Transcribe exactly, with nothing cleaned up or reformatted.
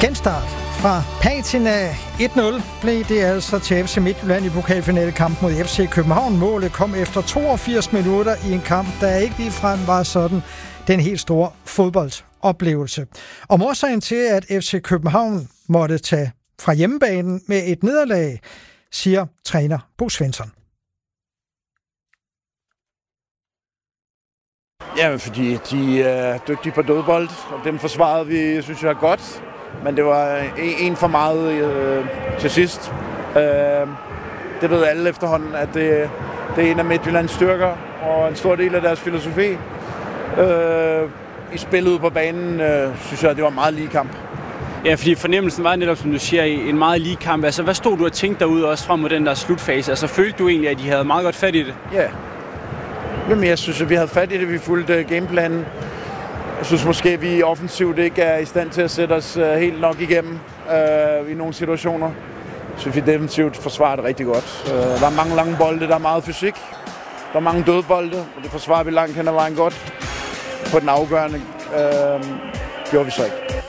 Genstart fra Patina et nul blev det altså til F C Midtjylland i pokalfinalekampen mod F C København. Målet kom efter toogfirs minutter i en kamp, der ikke ligefrem var sådan den helt store fodboldoplevelse. Og årsagen til, at F C København måtte tage fra hjemmebanen med et nederlag, siger træner Bo Svensson. Ja, fordi de er dygtige på dødbold, og dem forsvarede vi, synes jeg, godt. Men det var en for meget øh, til sidst. Øh, det ved alle efterhånden, at det, det er en af Midtjyllands styrker, og en stor del af deres filosofi. Øh, I spillet ude på banen, øh, synes jeg, det var en meget lige kamp. Ja, fordi fornemmelsen var netop, som du siger, en meget lige kamp. Altså, hvad stod du og tænkte derude også frem mod den der slutfase? Altså, følte du egentlig, at de havde meget godt fat i det? Ja. Jamen, jeg synes, at vi havde fat i det. Vi fulgte gameplanen. Jeg synes måske, at vi offensivt ikke er i stand til at sætte os helt nok igennem øh, i nogle situationer. Så vi defensivt forsvarer det rigtig godt. Øh, der er mange lange bolde, der er meget fysik. Der er mange dødbolde, og det forsvarer vi langt hen ad vejen godt. På den afgørende øh, gjorde vi så ikke.